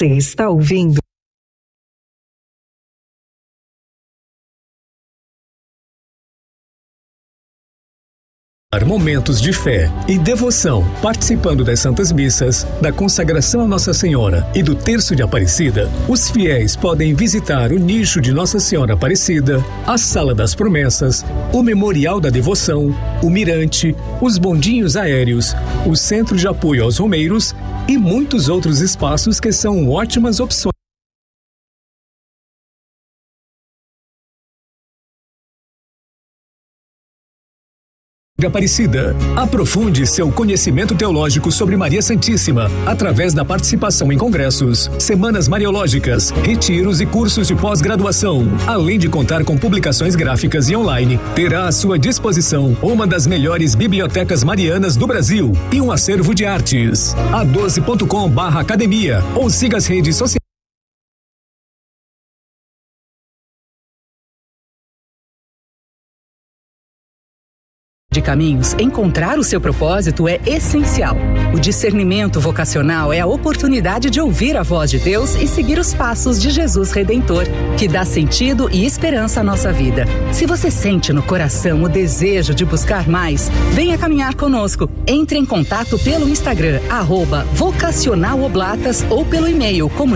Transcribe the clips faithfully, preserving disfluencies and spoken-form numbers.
Você está ouvindo Momentos de fé e devoção, participando das Santas Missas, da consagração a Nossa Senhora e do Terço de Aparecida. Os fiéis podem visitar o nicho de Nossa Senhora Aparecida, a Sala das Promessas, o Memorial da Devoção, o Mirante, os bondinhos aéreos, o Centro de Apoio aos Romeiros e muitos outros espaços que são ótimas opções de Aparecida. Aprofunde seu conhecimento teológico sobre Maria Santíssima através da participação em congressos, semanas mariológicas, retiros e cursos de pós-graduação. Além de contar com publicações gráficas e online, terá à sua disposição uma das melhores bibliotecas marianas do Brasil e um acervo de artes. a doze ponto com barra academia ou siga as redes sociais. De caminhos, encontrar o seu propósito é essencial. O discernimento vocacional é a oportunidade de ouvir a voz de Deus e seguir os passos de Jesus Redentor, que dá sentido e esperança à nossa vida. Se você sente no coração o desejo de buscar mais, venha caminhar conosco. Entre em contato pelo Instagram, arroba vocacionaloblatas ou pelo e-mail comunicação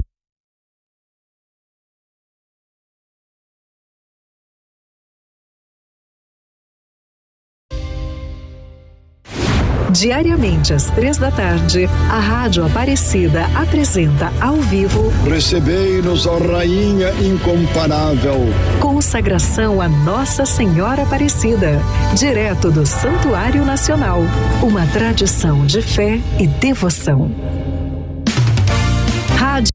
Diariamente às três da tarde, a Rádio Aparecida apresenta ao vivo Recebei-nos, ó Rainha incomparável. Consagração a Nossa Senhora Aparecida, direto do Santuário Nacional. Uma tradição de fé e devoção. Rádio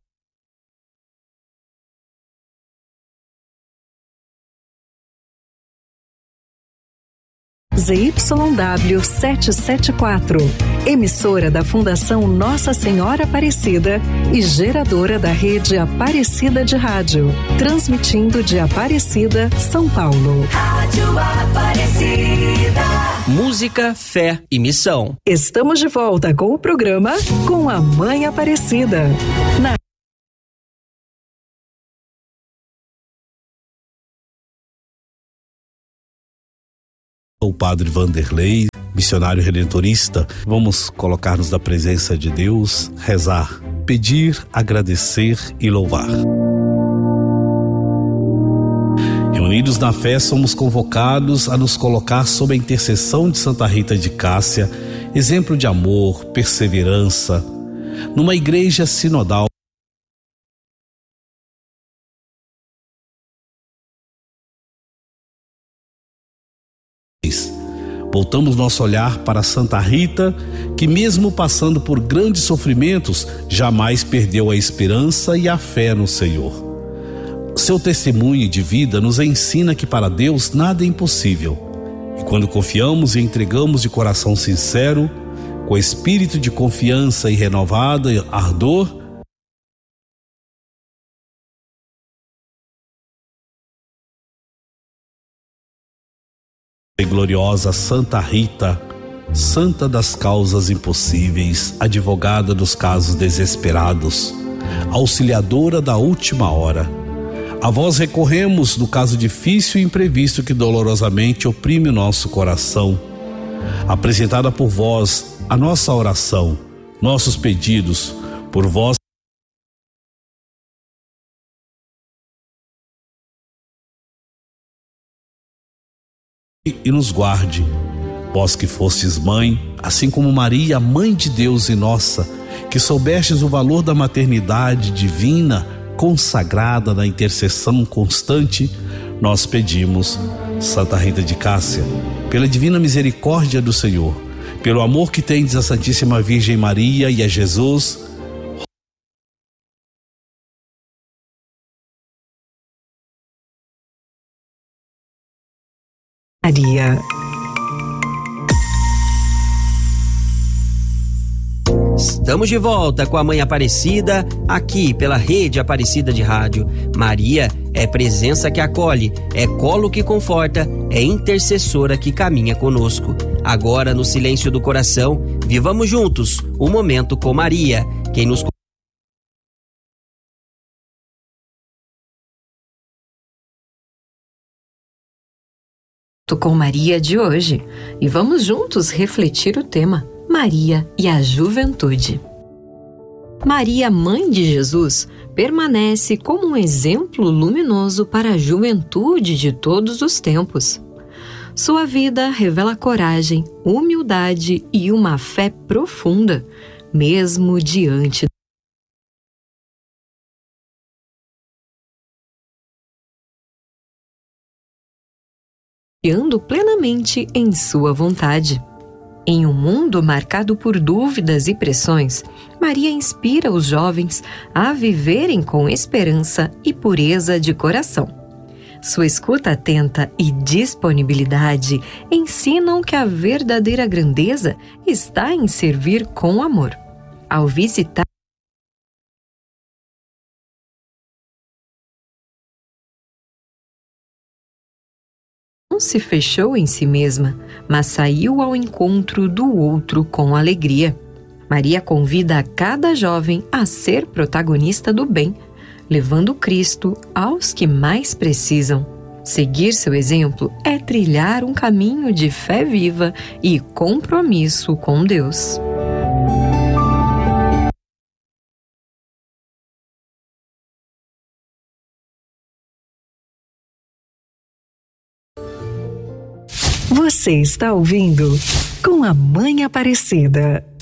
Z Y W setecentos e setenta e quatro, emissora da Fundação Nossa Senhora Aparecida e geradora da rede Aparecida de Rádio, transmitindo de Aparecida, São Paulo. Rádio Aparecida. Música, fé e missão. Estamos de volta com o programa Com a Mãe Aparecida. Na O Padre Vanderlei, missionário redentorista. Vamos colocar-nos na presença de Deus, rezar, pedir, agradecer e louvar. Reunidos na fé, somos convocados a nos colocar sob a intercessão de Santa Rita de Cássia, exemplo de amor, perseverança, numa igreja sinodal. Voltamos nosso olhar para Santa Rita, que mesmo passando por grandes sofrimentos, jamais perdeu a esperança e a fé no Senhor. Seu testemunho de vida nos ensina que para Deus nada é impossível. E quando confiamos e entregamos de coração sincero, com espírito de confiança e renovado ardor, gloriosa Santa Rita, santa das causas impossíveis, advogada dos casos desesperados, auxiliadora da última hora. A vós recorremos no caso difícil e imprevisto que dolorosamente oprime o nosso coração. Apresentada por vós a nossa oração, nossos pedidos, por vós e nos guarde, vós que fostes mãe, assim como Maria, mãe de Deus e nossa, que soubestes o valor da maternidade divina, consagrada na intercessão constante, nós pedimos, Santa Rita de Cássia, pela divina misericórdia do Senhor, pelo amor que tendes à Santíssima Virgem Maria e a Jesus, Maria. Estamos de volta com a Mãe Aparecida, aqui pela Rede Aparecida de Rádio. Maria é presença que acolhe, é colo que conforta, é intercessora que caminha conosco. Agora, no silêncio do coração, vivamos juntos o momento com Maria, quem nos com Maria de hoje e vamos juntos refletir o tema Maria e a Juventude. Maria, mãe de Jesus, permanece como um exemplo luminoso para a juventude de todos os tempos. Sua vida revela coragem, humildade e uma fé profunda, mesmo diante confiando plenamente em sua vontade. Em um mundo marcado por dúvidas e pressões, Maria inspira os jovens a viverem com esperança e pureza de coração. Sua escuta atenta e disponibilidade ensinam que a verdadeira grandeza está em servir com amor. Ao visitar não se fechou em si mesma, mas saiu ao encontro do outro com alegria. Maria convida a cada jovem a ser protagonista do bem, levando Cristo aos que mais precisam. Seguir seu exemplo é trilhar um caminho de fé viva e compromisso com Deus. Você está ouvindo Com a Mãe Aparecida,